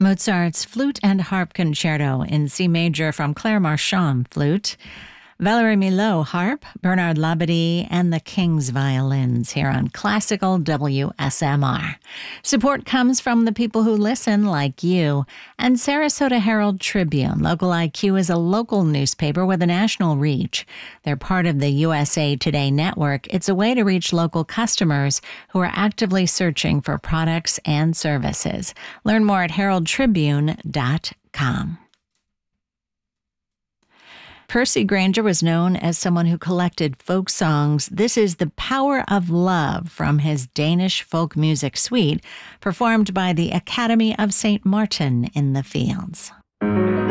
Mozart's Flute and Harp Concerto in C major from Claire Marchand, flute. Valerie Milot, harp, Bernard Labadie, and the King's violins here on Classical WSMR. Support comes from the people who listen, like you. And Sarasota Herald Tribune. Local IQ is a local newspaper with a national reach. They're part of the USA Today network. It's a way to reach local customers who are actively searching for products and services. Learn more at heraldtribune.com. Percy Grainger was known as someone who collected folk songs. This is The Power of Love from his Danish folk music suite, performed by the Academy of St. Martin in the Fields.